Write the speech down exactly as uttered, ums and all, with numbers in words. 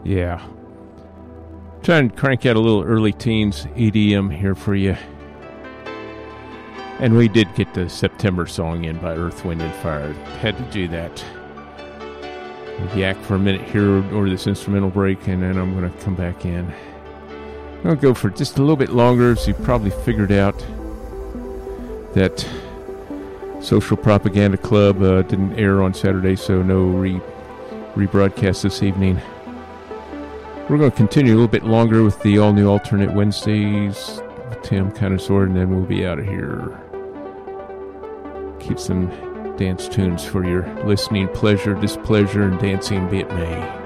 Yeah. Trying to crank out a little early teens E D M here for you. And we did get the September song in by Earth, Wind, and Fire. Had to do that. Yak for a minute here over this instrumental break, and then I'm going to come back in. I'm going to go for just a little bit longer, so you probably figured out that Social Propaganda Club uh, didn't air on Saturday, so no re- rebroadcast this evening. We're going to continue a little bit longer with the all-new alternate Wednesdays with Tim Connoisseur, and then we'll be out of here. Keep some dance tunes for your listening pleasure, displeasure, and dancing be it may.